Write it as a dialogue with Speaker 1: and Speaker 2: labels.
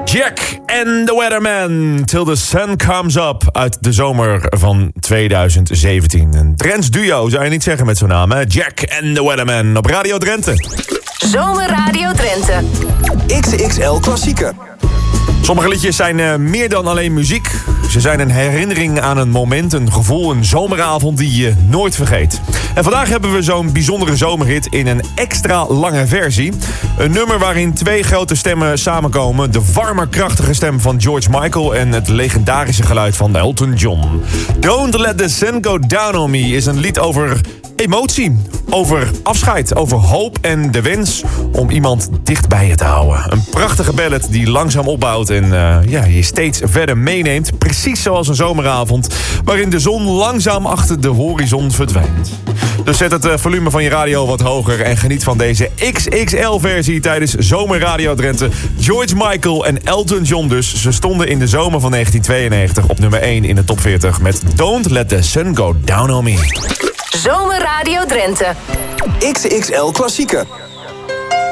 Speaker 1: Jack and the Weatherman, Till the Sun Comes Up, uit de zomer van 2017. Een Drents duo, zou je niet zeggen met zo'n naam, hè? Jack and the Weatherman op Radio Drenthe.
Speaker 2: Zomer Radio Drenthe.
Speaker 3: XXL Klassieker.
Speaker 1: Sommige liedjes zijn meer dan alleen muziek. Ze zijn een herinnering aan een moment, een gevoel, een zomeravond die je nooit vergeet. En vandaag hebben we zo'n bijzondere zomerhit in een extra lange versie. Een nummer waarin twee grote stemmen samenkomen. De warme, krachtige stem van George Michael en het legendarische geluid van Elton John. Don't Let the Sun Go Down on Me is een lied over emotie, over afscheid, over hoop en de wens om iemand dicht bij je te houden. Een prachtige ballad die langzaam opbouwt en je steeds verder meeneemt. Precies zoals een zomeravond waarin de zon langzaam achter de horizon verdwijnt. Dus zet het volume van je radio wat hoger en geniet van deze XXL-versie tijdens Zomer Radio Drenthe. George Michael en Elton John dus. Ze stonden in de zomer van 1992 op nummer 1 in de top 40 met Don't Let the Sun Go Down on Me.
Speaker 2: Zomer Radio Drenthe.
Speaker 3: XXL Klassieker.